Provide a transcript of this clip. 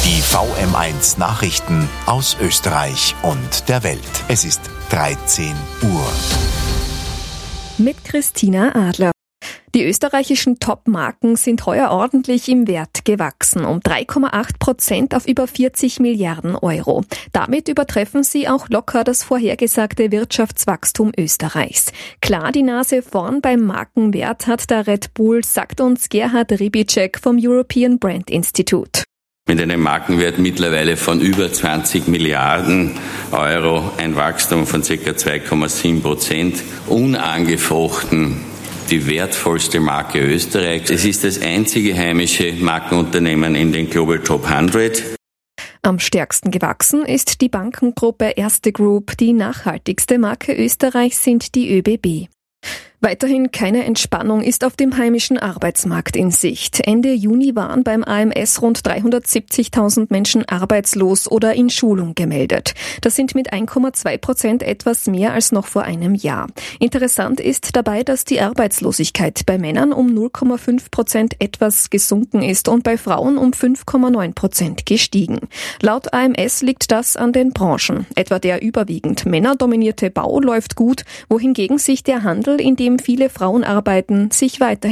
Die VM1 Nachrichten aus Österreich und der Welt. Es ist 13 Uhr. Mit Christina Adler. Die österreichischen Top-Marken sind heuer ordentlich im Wert gewachsen, um 3,8% auf über 40 Milliarden Euro. Damit übertreffen sie auch locker das vorhergesagte Wirtschaftswachstum Österreichs. Klar die Nase vorn beim Markenwert hat der Red Bull, sagt uns Gerhard Ribicek vom European Brand Institute. Mit einem Markenwert mittlerweile von über 20 Milliarden Euro, ein Wachstum von ca. 2,7%, unangefochten die wertvollste Marke Österreichs. Es ist das einzige heimische Markenunternehmen in den Global Top 100. Am stärksten gewachsen ist die Bankengruppe Erste Group. Die nachhaltigste Marke Österreichs sind die ÖBB. Weiterhin keine Entspannung ist auf dem heimischen Arbeitsmarkt in Sicht. Ende Juni waren beim AMS rund 370.000 Menschen arbeitslos oder in Schulung gemeldet. Das sind mit 1,2% etwas mehr als noch vor einem Jahr. Interessant ist dabei, dass die Arbeitslosigkeit bei Männern um 0,5% etwas gesunken ist und bei Frauen um 5,9% gestiegen. Laut AMS liegt das an den Branchen. Etwa der überwiegend männerdominierte Bau läuft gut, wohingegen sich der Handel, in dem viele Frauen arbeiten, sich weiterhin